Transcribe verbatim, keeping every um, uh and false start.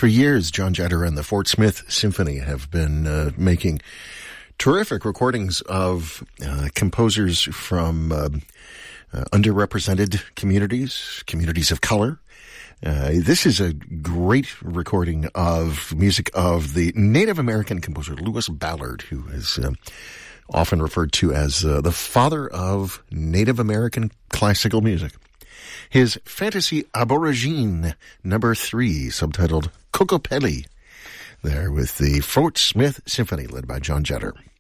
For years, John Jetter and the Fort Smith Symphony have been uh, making terrific recordings of uh, composers from uh, uh, underrepresented communities, communities of color. Uh, this is a great recording of music of the Native American composer Lewis Ballard, who is uh, often referred to as uh, the father of Native American classical music. His Fantasy Aborigine number three, subtitled Kokopelli, there with the Fort Smith Symphony, led by John Jetter.